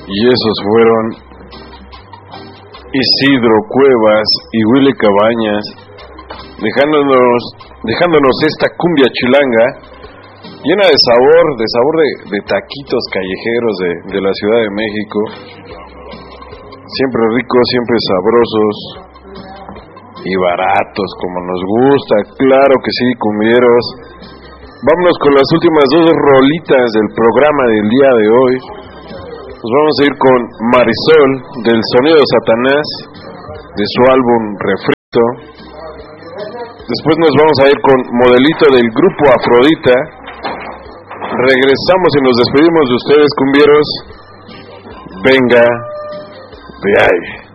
Y esos fueron Isidro Cuevas y Willy Cabañas, dejándonos esta cumbia chilanga llena de sabor de taquitos callejeros de la Ciudad de México. Siempre ricos, siempre sabrosos y baratos como nos gusta, claro que sí, cumbieros. Vámonos con las últimas dos rolitas del programa del día de hoy. Nos vamos a ir con Marisol del Sonido Satanás, de su álbum Refrito. Después nos vamos a ir con Modelito del grupo Afrodita. Regresamos y nos despedimos de ustedes, cumbieros. Venga de ahí.